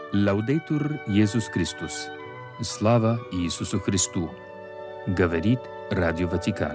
Лаудейтур Иисус Христос. Слава Иисусу Христу! Говорит Радио Ватикан.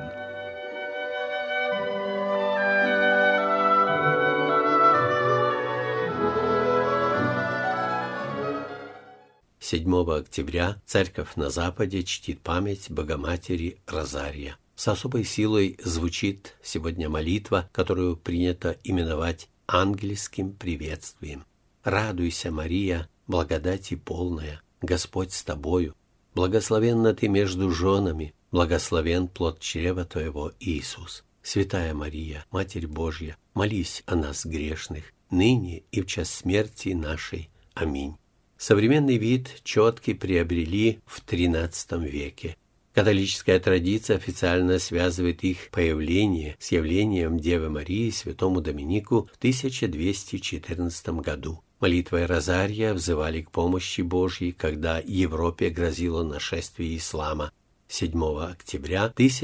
Седьмого октября Церковь на Западе чтит память Богоматери Розария. С особой силой звучит сегодня молитва, которую принято именовать ангельским приветствием. «Радуйся, Мария, благодати полная, Господь с тобою, благословенна ты между женами, благословен плод чрева твоего, Иисус. Святая Мария, Матерь Божья, молись о нас грешных, ныне и в час смерти нашей. Аминь». Современный вид четки приобрели в XIII веке. Католическая традиция официально связывает их появление с явлением Девы Марии святому Доминику в 1214 году. Молитвой Розария взывали к помощи Божьей, когда Европе грозило нашествие ислама. 7 октября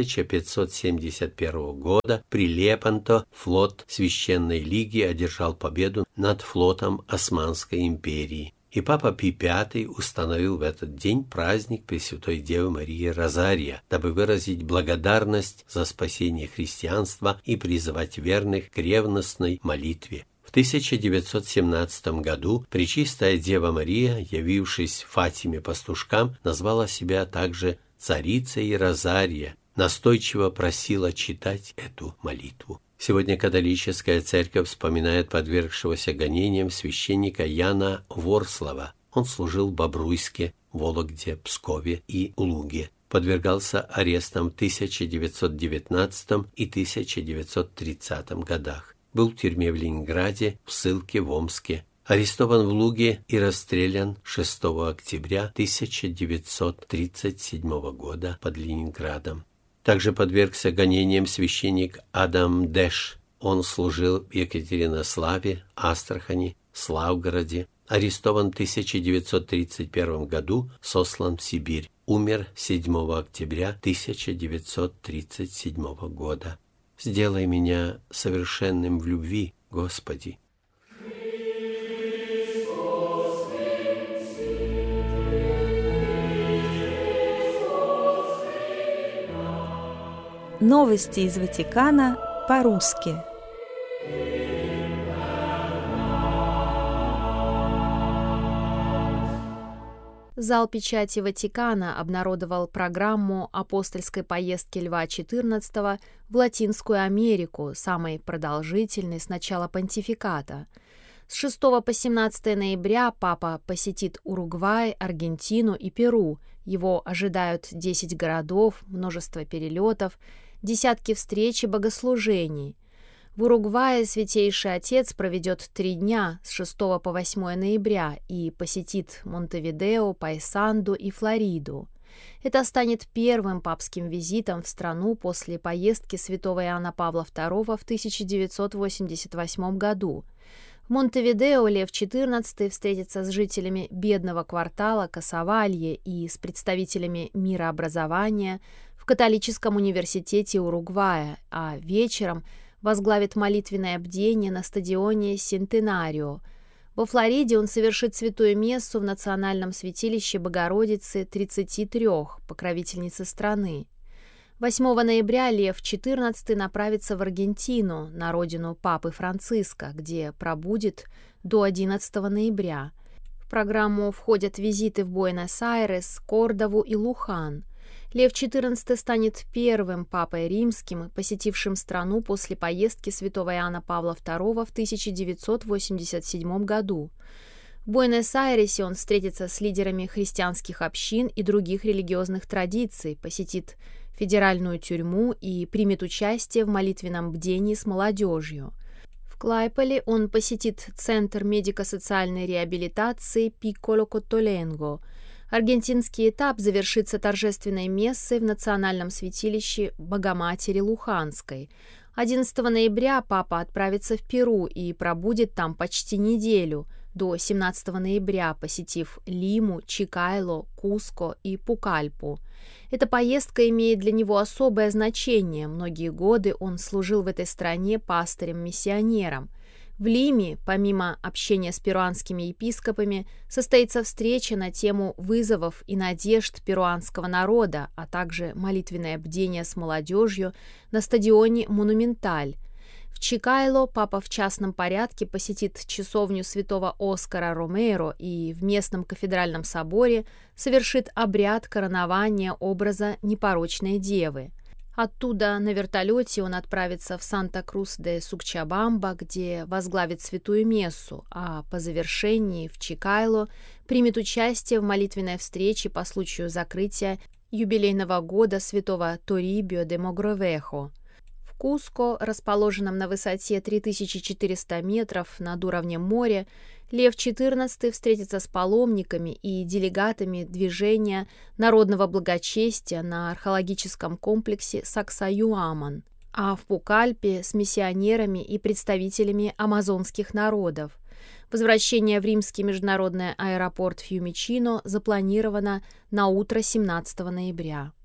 1571 года при Лепанто флот Священной Лиги одержал победу над флотом Османской империи. И Папа Пий V установил в этот день праздник Пресвятой Девы Марии Розария, дабы выразить благодарность за спасение христианства и призывать верных к ревностной молитве. В 1917 году Пречистая Дева Мария, явившись Фатиме пастушкам, назвала себя также царицей Розария, настойчиво просила читать эту молитву. Сегодня католическая церковь вспоминает подвергшегося гонениям священника Яна Ворслова. Он служил в Бобруйске, Вологде, Пскове и Луге. Подвергался арестам в 1919 и 1930 годах. Был в тюрьме в Ленинграде, в ссылке в Омске. Арестован в Луге и расстрелян 6 октября 1937 года под Ленинградом. Также подвергся гонениям священник Адам Дэш. Он служил в Екатеринославе, Астрахани, Славгороде. Арестован в 1931 году, сослан в Сибирь. Умер 7 октября 1937 года. «Сделай меня совершенным в любви, Господи». Новости из Ватикана по-русски. Зал печати Ватикана обнародовал программу апостольской поездки Льва XIV в Латинскую Америку, самой продолжительной с начала понтификата. С 6 по 17 ноября папа посетит Уругвай, Аргентину и Перу. Его ожидают 10 городов, множество перелетов, десятки встреч и богослужений. В Уругвае Святейший Отец проведет 3 дня с 6 по 8 ноября и посетит Монтевидео, Пайсанду и Флориду. Это станет первым папским визитом в страну после поездки святого Иоанна Павла II в 1988 году. В Монтевидео Лев XIV встретится с жителями бедного квартала Касавалье и с представителями мирообразования в католическом университете Уругвая, а вечером возглавит молитвенное бдение на стадионе Сентенарио. Во Флориде он совершит святую мессу в национальном святилище Богородицы 33, покровительницы страны. 8 ноября Лев XIV направится в Аргентину, на родину Папы Франциска, где пробудет до 11 ноября. В программу входят визиты в Буэнос-Айрес, Кордову и Лухан. Лев XIV станет первым папой римским, посетившим страну после поездки святого Иоанна Павла II в 1987 году. В Буэнос-Айресе он встретится с лидерами христианских общин и других религиозных традиций, посетит федеральную тюрьму и примет участие в молитвенном бдении с молодежью. В Клайполе он посетит Центр медико-социальной реабилитации Пикколо Коттоленго. Аргентинский этап завершится торжественной мессой в национальном святилище Богоматери Луханской. 11 ноября папа отправится в Перу и пробудет там почти неделю, до 17 ноября, посетив Лиму, Чикайло, Куско и Пукальпу. Эта поездка имеет для него особое значение. Многие годы он служил в этой стране пастырем-миссионером. В В Лиме, помимо общения с перуанскими епископами, состоится встреча на тему вызовов и надежд перуанского народа, а также молитвенное бдение с молодежью на стадионе «Монументаль». В Чикайло папа в частном порядке посетит часовню святого Оскара Ромеро и в местном кафедральном соборе совершит обряд коронования образа непорочной девы. Оттуда на вертолете он отправится в Санта-Крус-де-Сукчабамба, где возглавит святую мессу, а по завершении в Чикайло примет участие в молитвенной встрече по случаю закрытия юбилейного года святого Торибио де Могровехо. В Куско, расположенном на высоте 3400 метров над уровнем моря, Лев XIV встретится с паломниками и делегатами движения народного благочестия на археологическом комплексе Саксаюаман, а в Пукальпе с миссионерами и представителями амазонских народов. Возвращение в римский международный аэропорт Фьюмичино запланировано на утро 17 ноября.